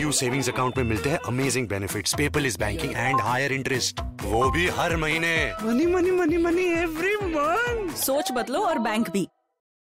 PNB savings account में मिलते हैं amazing benefits, paperless banking and higher interest, वो भी हर महीने। Money money money money every month. सोच बदलो और बैंक भी।